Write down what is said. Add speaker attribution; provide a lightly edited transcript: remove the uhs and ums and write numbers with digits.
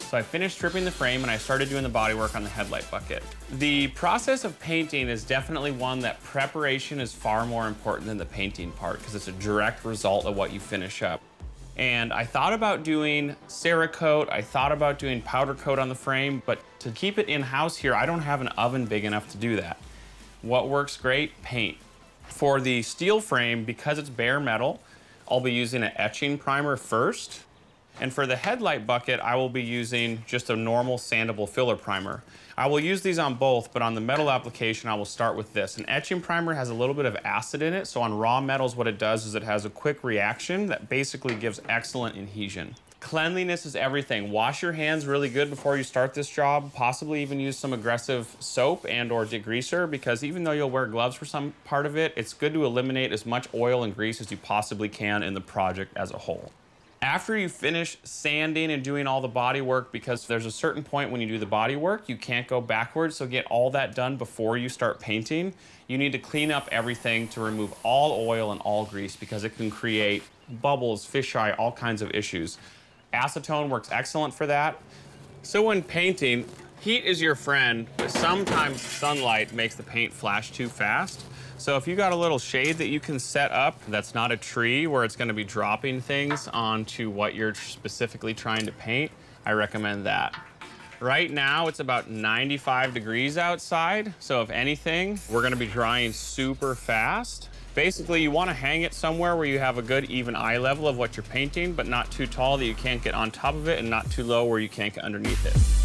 Speaker 1: So I finished stripping the frame and I started doing the bodywork on the headlight bucket. The process of painting is definitely one that preparation is far more important than the painting part because it's a direct result of what you finish up. And I thought about doing Cerakote, I thought about doing powder coat on the frame, but to keep it in-house here, I don't have an oven big enough to do that. What works great? Paint. For the steel frame, because it's bare metal, I'll be using an etching primer first. And for the headlight bucket, I will be using just a normal sandable filler primer. I will use these on both, but on the metal application, I will start with this. An etching primer has a little bit of acid in it, so on raw metals, what it does is it has a quick reaction that basically gives excellent adhesion. Cleanliness is everything. Wash your hands really good before you start this job. Possibly even use some aggressive soap and or degreaser, because even though you'll wear gloves for some part of it, it's good to eliminate as much oil and grease as you possibly can in the project as a whole. After you finish sanding and doing all the body work, because there's a certain point when you do the body work, you can't go backwards, so get all that done before you start painting. You need to clean up everything to remove all oil and all grease because it can create bubbles, fisheye, all kinds of issues. Acetone works excellent for that. So when painting, heat is your friend, but sometimes sunlight makes the paint flash too fast. So if you got a little shade that you can set up that's not a tree where it's gonna be dropping things onto what you're specifically trying to paint, I recommend that. Right now it's about 95 degrees outside, so if anything, we're gonna be drying super fast. Basically, you wanna hang it somewhere where you have a good even eye level of what you're painting, but not too tall that you can't get on top of it and not too low where you can't get underneath it.